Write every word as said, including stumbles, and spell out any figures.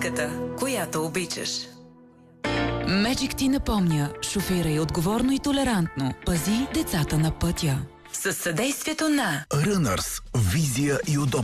марката, която обичаш. Magic ти напомня, шофирай отговорно и толерантно. Пази децата на пътя. Със съдействието на Runners. Визия и удобство.